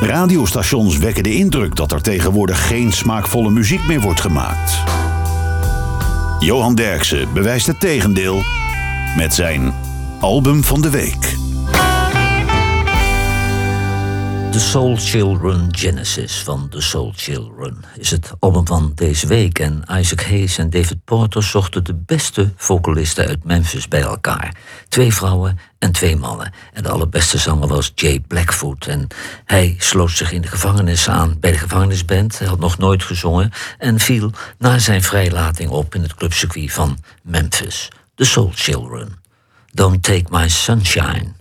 Radiostations wekken de indruk dat er tegenwoordig geen smaakvolle muziek meer wordt gemaakt. Johan Derksen bewijst het tegendeel met zijn album van de week. The Soul Children Genesis van The Soul Children is het album van deze week. En Isaac Hayes en David Porter zochten de beste vocalisten uit Memphis bij elkaar. 2 vrouwen en 2 mannen. En de allerbeste zanger was Jay Blackfoot. En hij sloot zich in de gevangenis aan bij de gevangenisband. Hij had nog nooit gezongen en viel na zijn vrijlating op in het clubcircuit van Memphis. The Soul Children. Don't Take My Sunshine.